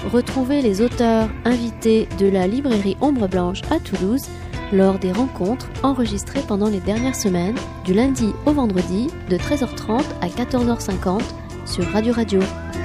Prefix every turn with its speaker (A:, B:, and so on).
A: retrouvez les auteurs invités de la librairie Ombre Blanche à Toulouse lors des rencontres enregistrées pendant les dernières semaines, du lundi au vendredi, de 13h30 à 14h50 sur Radio Radio.